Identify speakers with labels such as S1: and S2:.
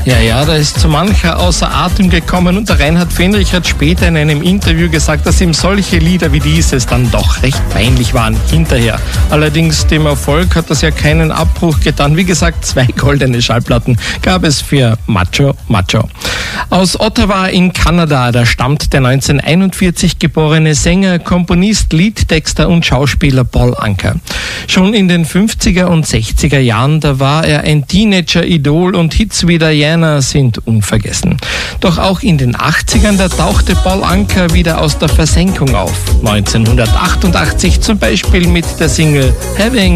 S1: Ja, da ist so mancher außer Atem gekommen und der Reinhard Fendrich hat später in einem Interview gesagt, dass ihm solche Lieder wie dieses dann doch recht peinlich waren hinterher. Allerdings dem Erfolg hat das ja keinen Abbruch getan. Wie gesagt, 2 goldene Schallplatten gab es für Macho Macho. Aus Ottawa in Kanada, da stammt der 1941 geborene Sänger, Komponist, Liedtexter und Schauspieler Paul Anka. Schon in den 50er und 60er Jahren, da war er ein Teenager-Idol und Hits wie Diana sind unvergessen. Doch auch in den 80ern, da tauchte Paul Anka wieder aus der Versenkung auf. 1988 zum Beispiel mit der Single Having